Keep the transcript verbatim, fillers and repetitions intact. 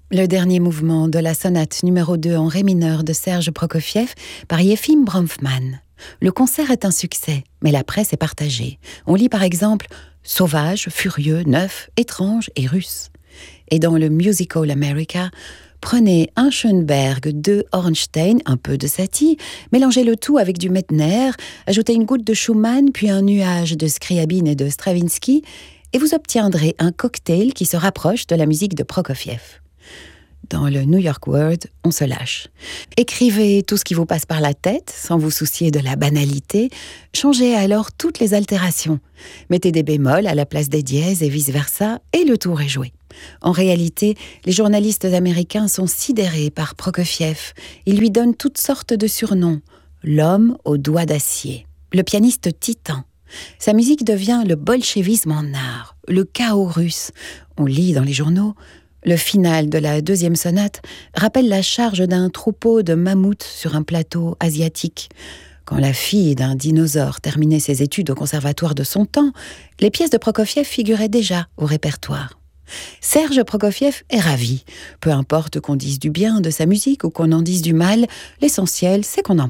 Le dernier mouvement de la sonate numéro deux en ré mineur de Serge Prokofiev par Yefim Bronfman. Le concert est un succès, mais la presse est partagée. On lit par exemple « sauvage, furieux, neuf, étrange et russe ». Et dans le Musical America, prenez un Schoenberg, deux Ornstein, un peu de Satie, mélangez le tout avec du Mettner, ajoutez une goutte de Schumann, puis un nuage de Scriabine et de Stravinsky, et vous obtiendrez un cocktail qui se rapproche de la musique de Prokofiev. Dans le New York World, on se lâche. Écrivez tout ce qui vous passe par la tête, sans vous soucier de la banalité. Changez alors toutes les altérations. Mettez des bémols à la place des dièses et vice-versa, et le tour est joué. En réalité, les journalistes américains sont sidérés par Prokofiev. Ils lui donnent toutes sortes de surnoms. L'homme aux doigts d'acier, le pianiste titan. Sa musique devient le bolchevisme en art, le chaos russe. On lit dans les journaux. Le final de la deuxième sonate rappelle la charge d'un troupeau de mammouths sur un plateau asiatique. Quand la fille d'un dinosaure terminait ses études au conservatoire de son temps, les pièces de Prokofiev figuraient déjà au répertoire. Serge Prokofiev est ravi. Peu importe qu'on dise du bien de sa musique ou qu'on en dise du mal, l'essentiel, c'est qu'on en